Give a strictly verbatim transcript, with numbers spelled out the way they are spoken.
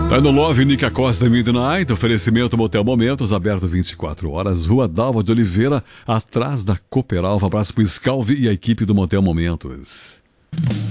Tá no Love Nica Costa Midnight, oferecimento Motel Momentos, aberto vinte e quatro horas, Rua Dalva de Oliveira, atrás da Cooperalva. Um abraço pro Scalvi e a equipe do Motel Momentos.